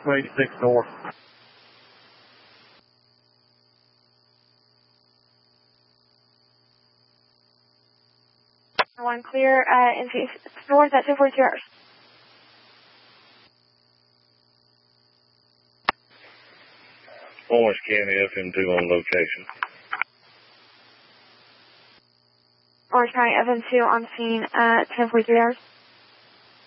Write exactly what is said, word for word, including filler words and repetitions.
two eighty-six north. One clear, uh, into north at two forty-two hours. Orange County F M two on location. Orange County F M two on scene at ten forty-three hours.